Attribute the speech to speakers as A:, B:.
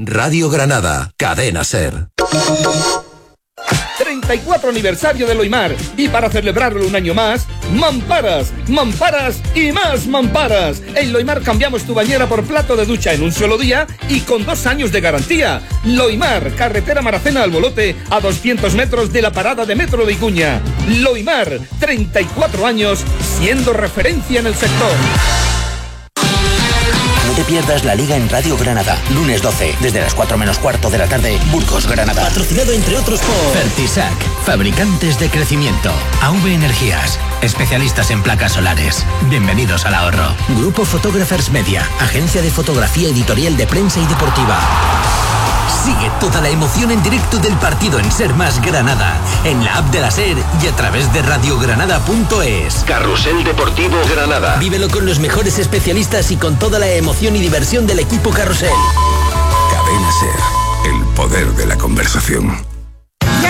A: Radio Granada, Cadena SER.
B: 34 aniversario de Loimar, y para celebrarlo un año más, mamparas, mamparas y más mamparas. En Loimar cambiamos tu bañera por plato de ducha en un solo día y con 2 años de garantía. Loimar, carretera Maracena al Bolote, a 200 metros de la parada de metro de Icuña. Loimar, 34 años siendo referencia en el sector.
C: No te pierdas la Liga en Radio Granada, lunes 12, desde las 4 menos cuarto de la tarde, Burgos, Granada.
D: Patrocinado entre otros por
E: Fertisac, fabricantes de crecimiento. AV Energías, especialistas en placas solares. Bienvenidos al ahorro.
D: Grupo Photographers Media, agencia de fotografía editorial de prensa y deportiva.
E: Sigue toda la emoción en directo del partido en Ser Más Granada, en la app de la SER y a través de radiogranada.es.
A: Carrusel Deportivo Granada.
D: Vívelo con los mejores especialistas y con toda la emoción y diversión del equipo Carrusel.
A: Cadena SER, el poder de la conversación.